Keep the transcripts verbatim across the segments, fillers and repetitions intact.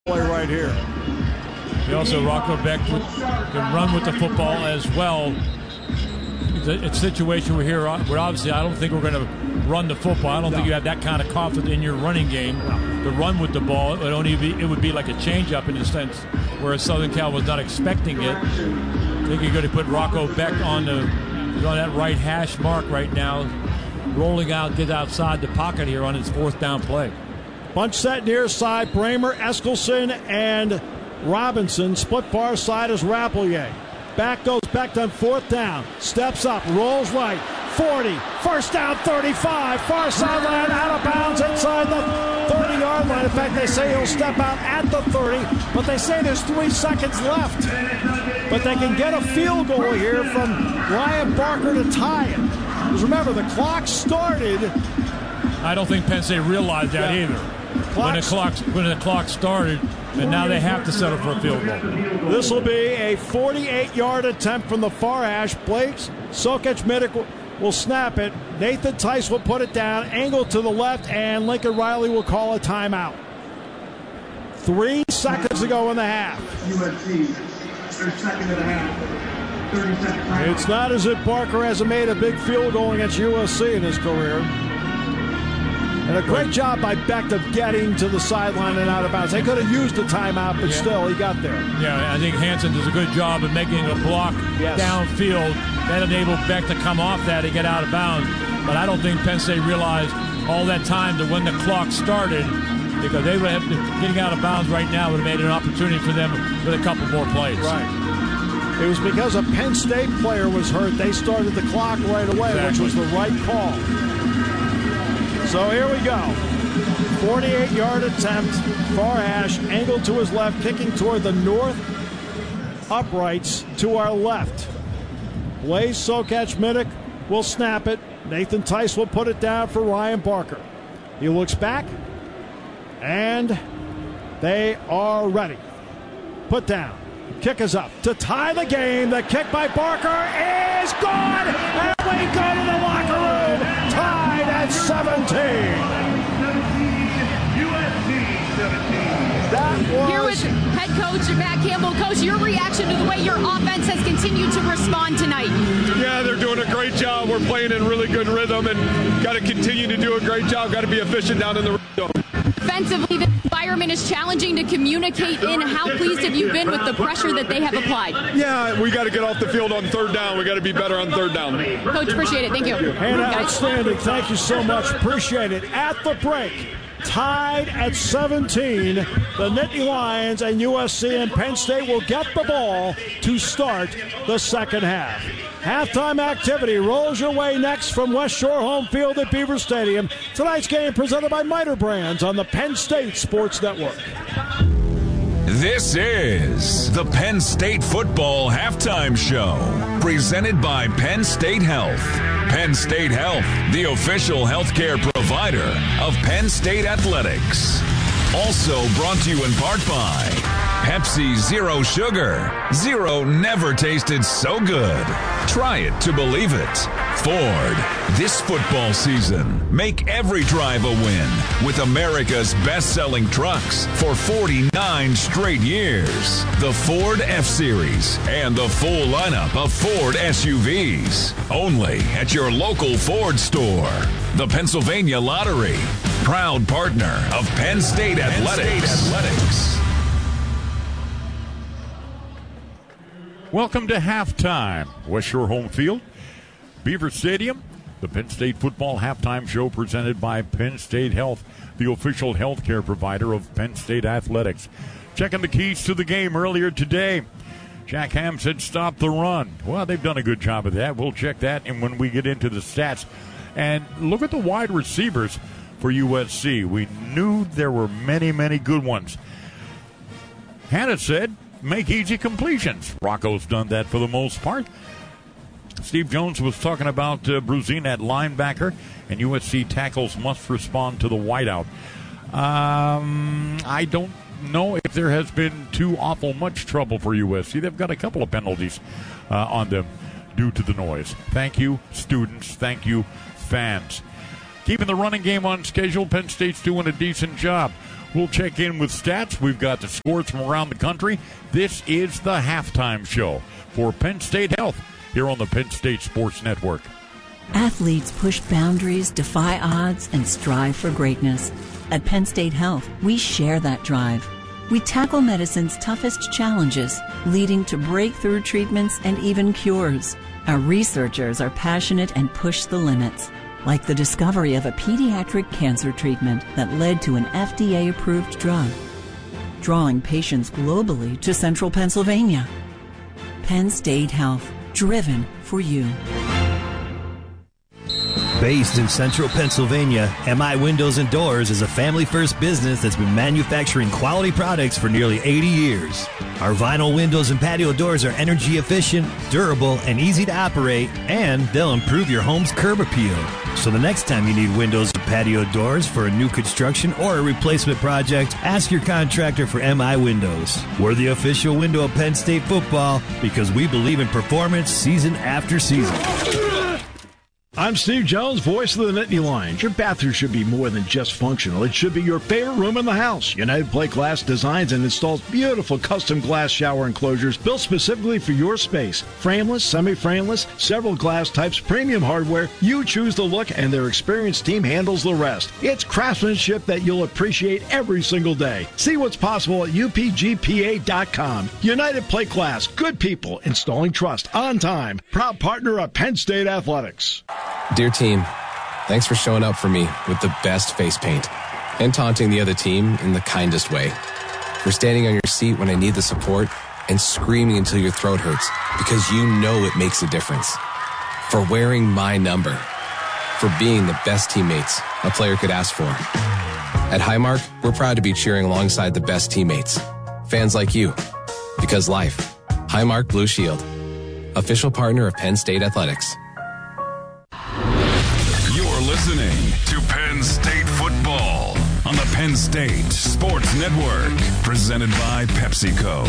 Play right here. He also, Rocco Beck, can run with the football as well. It's a, it's a situation we're here where obviously I don't think we're going to run the football. I don't no. think you have that kind of confidence in your running game no. to run with the ball. It would only be it would be like a change-up in a sense, whereas Southern Cal was not expecting it. I think you're going to put Rocco Beck on the on that right hash mark right now, rolling out, get outside the pocket here on his fourth down play. Bunch set near side, Bramer, Eskelson, and Robinson. Split far side is Rapelier. Back goes Beck on fourth down. Steps up, rolls right. forty, first down, thirty-five. Far sideline, out of bounds inside the thirty-yard line. In fact, they say he'll step out at the thirty, but they say there's three seconds left. But they can get a field goal here from Ryan Barker to tie it. Because remember, the clock started. I don't think Penn State realized that yeah. either. When the, clock, when the clock started, and now they have to settle for a field goal. This will be a forty-eight-yard attempt from the far hash. Blake Sokach-Mitic will snap it. Nathan Tice will put it down, angle to the left, and Lincoln Riley will call a timeout. Three seconds to go in the half. U S C, their second and a half. thirty seconds. It's not as if Barker hasn't made a big field goal against U S C in his career. And a great job by Beck of getting to the sideline and out of bounds. They could have used the timeout, but yeah. still, he got there. Yeah, I think Hansen does a good job of making a block yes. downfield. That enabled Beck to come off that and get out of bounds. But I don't think Penn State realized all that time to when the clock started, because they would have been getting out of bounds right now would have made an opportunity for them with a couple more plays. Right. It was because a Penn State player was hurt. They started the clock right away, exactly. which was the right call. So here we go. forty-eight-yard attempt. Far hash, angled to his left, kicking toward the north uprights to our left. Blaise Sokach-Mitic will snap it. Nathan Tice will put it down for Ryan Barker. He looks back, and they are ready. Put down. Kick is up to tie the game. The kick by Barker is good, and we go to the locker room. Tied at seventeen. U S C seventeen. That was... Here with head coach Matt Campbell. Coach, your reaction to the way your offense has continued to respond tonight? Yeah, they're doing a great job. We're playing in really good rhythm and got to continue to do a great job. Got to be efficient down in the red zone. Offensively, the environment is challenging to communicate in. How pleased have you been with the pressure that they have applied? Yeah, we got to get off the field on third down. We got to be better on third down. Coach, appreciate it. Thank you. And outstanding. Thank you so much. Appreciate it. At the break, tied at seventeen, the Nittany Lions and U S C and Penn State will get the ball to start the second half. Halftime activity rolls your way next from West Shore Home Field at Beaver Stadium. Tonight's game presented by Miter Brands on the Penn State Sports Network. This is the Penn State Football Halftime Show, presented by Penn State Health. Penn State Health, the official healthcare provider of Penn State Athletics. Also brought to you in part by Pepsi Zero Sugar. Zero never tasted so good. Try it to believe it. Ford, this football season, make every drive a win with America's best-selling trucks for forty-nine straight years. The Ford F-Series and the full lineup of Ford S U Vs. Only at your local Ford store. The Pennsylvania Lottery, proud partner of Penn State Athletics. Penn State Athletics. Welcome to halftime. West Shore Home Field, Beaver Stadium. The Penn State Football Halftime Show presented by Penn State Health, the official healthcare provider of Penn State Athletics. Checking the keys to the game earlier today. Jack Ham said stop the run. Well, they've done a good job of that. We'll check that and when we get into the stats. And look at the wide receivers for U S C. We knew there were many, many good ones. Hannah said, make easy completions. Rocco's done that for the most part. Steve Jones was talking about uh, Bruzine at linebacker, and U S C tackles must respond to the whiteout. Um, I don't know if there has been too awful much trouble for U S C. They've got a couple of penalties uh, on them due to the noise. Thank you, students. Thank you, fans. Keeping the running game on schedule. Penn State's doing a decent job. We'll check in with stats. We've got the scores from around the country. This is the halftime show for Penn State Health here on the Penn State Sports Network. Athletes push boundaries, defy odds, and strive for greatness. At Penn State Health, we share that drive. We tackle medicine's toughest challenges, leading to breakthrough treatments and even cures. Our researchers are passionate and push the limits, like the discovery of a pediatric cancer treatment that led to an F D A-approved drug, drawing patients globally to central Pennsylvania. Penn State Health, driven for you. Based in central Pennsylvania, M I Windows and Doors is a family-first business that's been manufacturing quality products for nearly eighty years. Our vinyl windows and patio doors are energy efficient, durable, and easy to operate, and they'll improve your home's curb appeal. So the next time you need windows and patio doors for a new construction or a replacement project, ask your contractor for M I Windows. We're the official window of Penn State football because we believe in performance season after season. I'm Steve Jones, voice of the Nittany Lions. Your bathroom should be more than just functional. It should be your favorite room in the house. United Plate Glass designs and installs beautiful custom glass shower enclosures built specifically for your space. Frameless, semi-frameless, several glass types, premium hardware. You choose the look and their experienced team handles the rest. It's craftsmanship that you'll appreciate every single day. See what's possible at U P G P A dot com. United Plate Glass, good people, installing trust, on time. Proud partner of Penn State Athletics. Dear team, thanks for showing up for me with the best face paint and taunting the other team in the kindest way. For standing on your seat when I need the support and screaming until your throat hurts because you know it makes a difference. For wearing my number. For being the best teammates a player could ask for. At Highmark, we're proud to be cheering alongside the best teammates. Fans like you. Because life. Highmark Blue Shield. Official partner of Penn State Athletics. Listening to Penn State football on the Penn State Sports Network, presented by PepsiCo.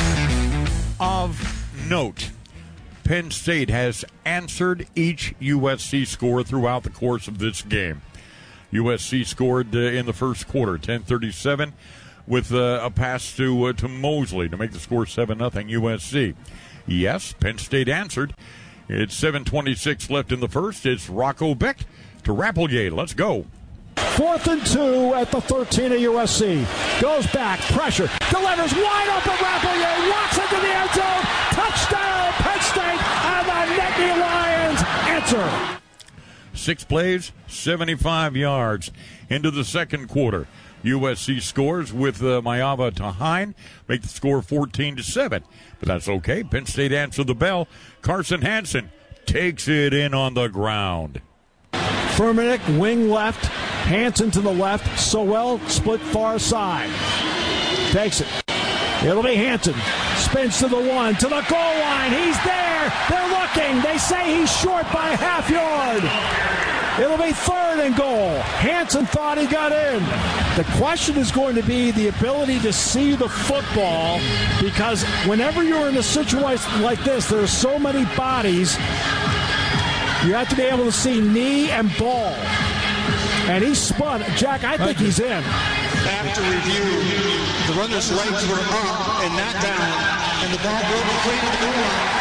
Of note, Penn State has answered each U S C score throughout the course of this game. U S C scored uh, in the first quarter, ten thirty-seven, with uh, a pass to uh, to Mosley to make the score seven nothing U S C. Yes, Penn State answered. It's seven twenty-six left in the first. It's Rocco Beck to Rappelier. Let's go. Fourth and two at the thirteen of U S C. Goes back, pressure, delivers wide open. Rappelier walks into the end zone. Touchdown, Penn State, and the Nittany Lions answer. Six plays, seventy-five yards into the second quarter. U S C scores with uh, Mayava to Hine, make the score fourteen to seven. But that's okay. Penn State answered the bell. Carson Hansen takes it in on the ground. Furmanek, wing left. Hansen to the left. Sowell split far side. Takes it. It'll be Hansen. Spins to the one, to the goal line. He's there. They're looking. They say he's short by a half yard. It'll be third and goal. Hansen thought he got in. The question is going to be the ability to see the football, because whenever you're in a situation like this, there are so many bodies. You have to be able to see knee and ball. And he spun. Jack, I think he's in. After review, the runner's legs were up and not down, and the ball broke clean to the goal line.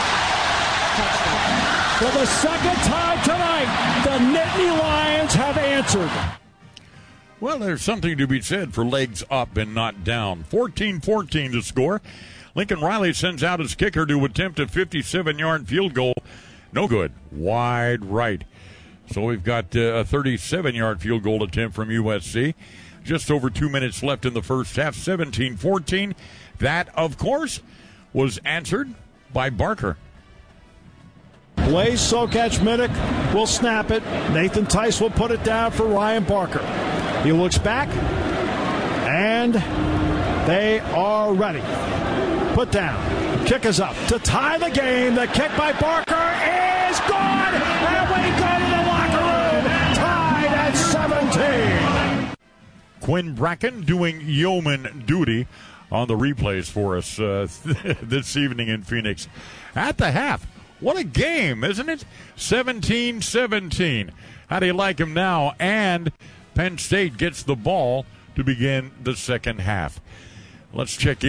For the second time tonight, the Nittany Lions have answered. Well, there's something to be said for legs up and not down. fourteen fourteen to score. Lincoln Riley sends out his kicker to attempt a fifty-seven-yard field goal. No good. Wide right. So we've got uh, a thirty-seven-yard field goal attempt from U S C. Just over two minutes left in the first half, seventeen fourteen. That, of course, was answered by Barker. Blaze Sokach Minnick will snap it. Nathan Tice will put it down for Ryan Barker. He looks back, and they are ready. Put down. Kick is up to tie the game. The kick by Barker is good, and we go to the locker room, tied at seventeen. Quinn Bracken doing yeoman duty on the replays for us uh, this evening in Phoenix. At the half, what a game, isn't it? seventeen seventeen. How do you like him now? And Penn State gets the ball to to begin the second half. Let's check in.